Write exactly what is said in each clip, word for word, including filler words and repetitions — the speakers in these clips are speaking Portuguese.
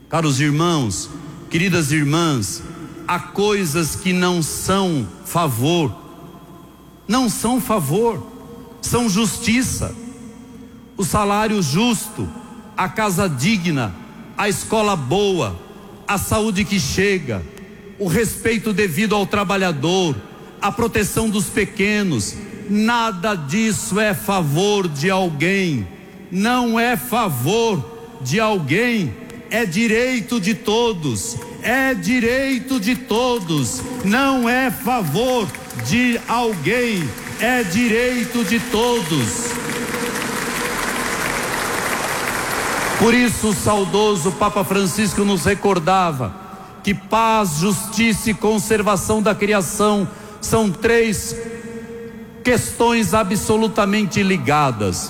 Caros irmãos, queridas irmãs, há coisas que não são favor, não são favor, são justiça. O salário justo, a casa digna, a escola boa, a saúde que chega, o respeito devido ao trabalhador, a proteção dos pequenos, nada disso é favor de alguém, não é favor de alguém, é direito de todos, é direito de todos, não é favor de alguém, é direito de todos. Por isso o saudoso Papa Francisco nos recordava que paz, justiça e conservação da criação são três questões absolutamente ligadas.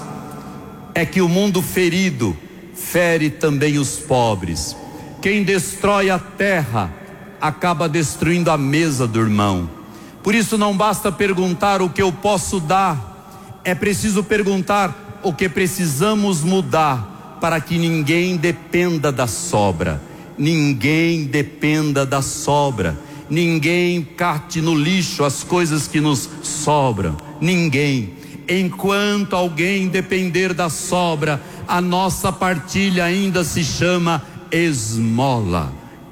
É que o mundo ferido fere também os pobres. Quem destrói a terra acaba destruindo a mesa do irmão. Por isso não basta perguntar o que eu posso dar, é preciso perguntar o que precisamos mudar para que ninguém dependa da sobra, ninguém dependa da sobra, ninguém cate no lixo as coisas que nos sobram, ninguém. Enquanto alguém depender da sobra, a nossa partilha ainda se chama esmola,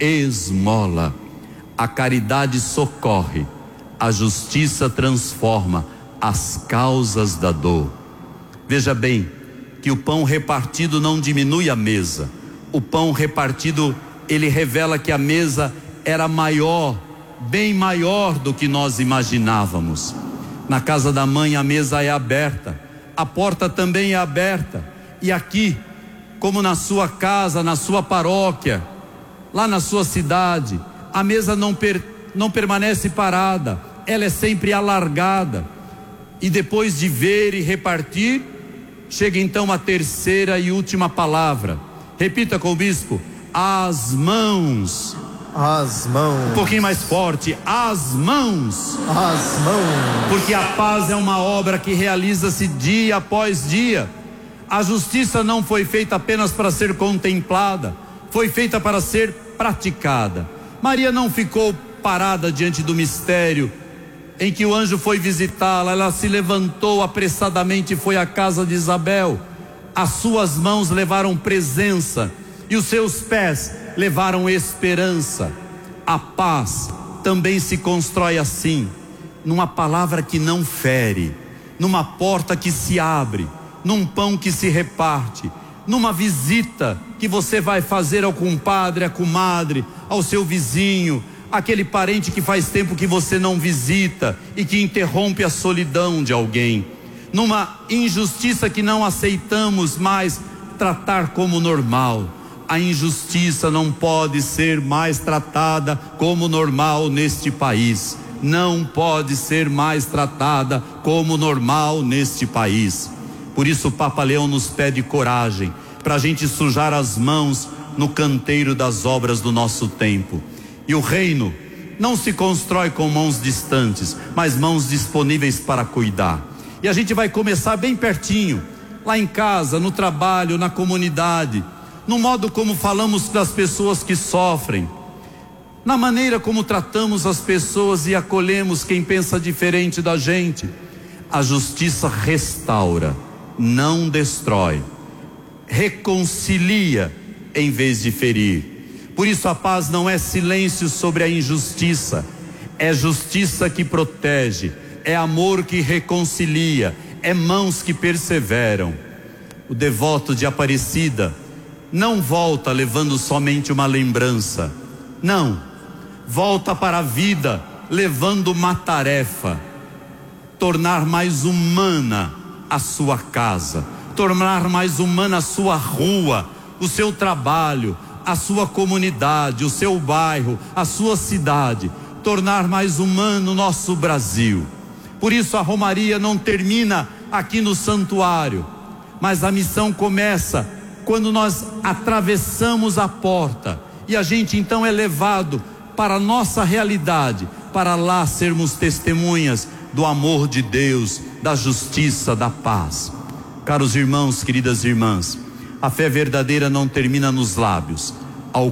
esmola. A caridade socorre, a justiça transforma as causas da dor. Veja bem, que o pão repartido não diminui a mesa. O pão repartido, ele revela que a mesa era maior, bem maior do que nós imaginávamos. Na casa da mãe a mesa é aberta, a porta também é aberta. E aqui, como na sua casa, na sua paróquia, lá na sua cidade, a mesa não, per, não permanece parada, ela é sempre alargada. E depois de ver e repartir, chega então a terceira e última palavra. Repita com o bispo: as mãos. As mãos. Um pouquinho mais forte: as mãos. As mãos. Porque a paz é uma obra que realiza-se dia após dia. A justiça não foi feita apenas para ser contemplada, foi feita para ser praticada. Maria não ficou parada diante do mistério em que o anjo foi visitá-la. Ela se levantou apressadamente e foi à casa de Isabel. As suas mãos levaram presença e os seus pés levaram esperança. A paz também se constrói assim, numa palavra que não fere, numa porta que se abre, num pão que se reparte, numa visita que você vai fazer ao compadre, à comadre, ao seu vizinho, aquele parente que faz tempo que você não visita e que interrompe a solidão de alguém, numa injustiça que não aceitamos mais tratar como normal. A injustiça não pode ser mais tratada como normal neste país, não pode ser mais tratada como normal neste país. Por isso o Papa Leão nos pede coragem para a gente sujar as mãos no canteiro das obras do nosso tempo. E o reino não se constrói com mãos distantes, mas mãos disponíveis para cuidar. E a gente vai começar bem pertinho, lá em casa, no trabalho, na comunidade, no modo como falamos das pessoas que sofrem, na maneira como tratamos as pessoas e acolhemos quem pensa diferente da gente. A justiça restaura, não destrói, reconcilia em vez de ferir. Por isso a paz não é silêncio sobre a injustiça, é justiça que protege, é amor que reconcilia, é mãos que perseveram. O devoto de Aparecida não volta levando somente uma lembrança, não, volta para a vida levando uma tarefa: tornar mais humana a sua casa, tornar mais humana a sua rua, o seu trabalho, a sua comunidade, o seu bairro, a sua cidade, tornar mais humano o nosso Brasil. Por isso a romaria não termina aqui no santuário, mas a missão começa quando nós atravessamos a porta e a gente então é levado para a nossa realidade, para lá sermos testemunhas do amor de Deus, da justiça, da paz. Caros irmãos, queridas irmãs, a fé verdadeira não termina nos lábios,